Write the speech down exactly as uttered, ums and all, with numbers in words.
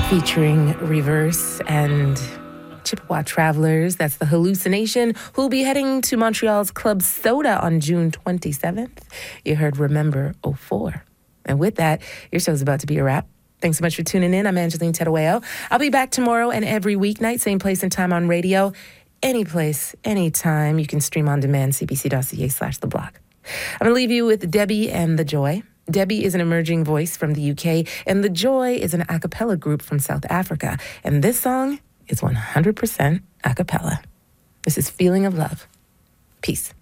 featuring Reverse and Chippewa Travelers. That's The Hallucination, who'll be heading to Montreal's Club Soda on June twenty-seventh. You heard Remember oh four. And with that, your show's about to be a wrap. Thanks so much for tuning in. I'm Angeline Terueo. I'll be back tomorrow and every weeknight, same place and time on radio. Any place, anytime. You can stream on demand, cbc.ca slash the block. I'm going to leave you with Debbie and The Joy. Debbie is an emerging voice from the U K, and The Joy is an a cappella group from South Africa. And this song is one hundred percent a cappella. This is Feeling of Love. Peace.